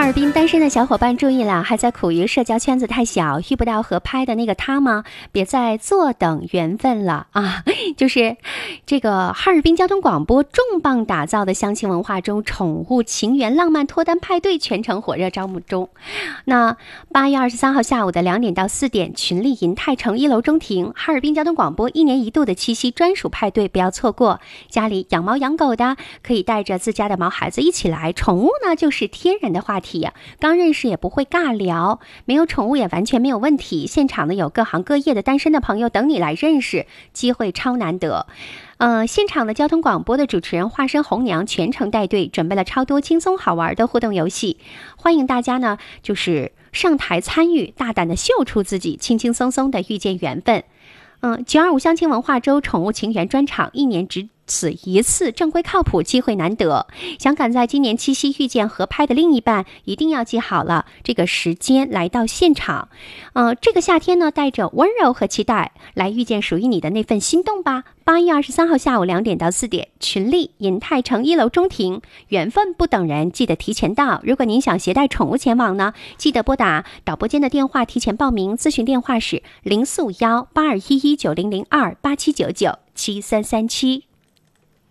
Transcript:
尔滨单身的小伙伴注意了，还在苦于社交圈子太小，遇不到合拍的那个他吗？别再坐等缘分了啊！就是这个哈尔滨交通广播重磅打造的相亲文化中，宠物情缘浪漫脱单派对全程火热招募中。那8月23号下午的2点到4点，群力银泰城1楼中庭，哈尔滨交通广播1年1度的七夕专属派对，不要错过。家里养猫养狗的，可以带着自家的毛孩子一起来，宠物呢就是天然的话题呀，刚认识也不会尬聊，没有宠物也完全没有问题。现场呢有各行各业的单身的朋友等你来认识，机会超难得。现场的交通广播的主持人化身红娘全程带队，准备了超多轻松好玩的互动游戏，欢迎大家呢就是上台参与，大胆的秀出自己，轻轻松松的遇见缘分。925相亲文化周宠物情缘专场，1年只此一次，正规靠谱，机会难得。想赶在今年七夕遇见合拍的另一半，一定要记好了这个时间来到现场。这个夏天呢，带着温柔和期待来遇见属于你的那份心动吧。8月23号下午2点到4点，群力银泰城1楼中庭，缘分不等人，记得提前到。如果您想携带宠物前往呢，记得拨打导播间的电话提前报名，咨询电话是04518211900287997337。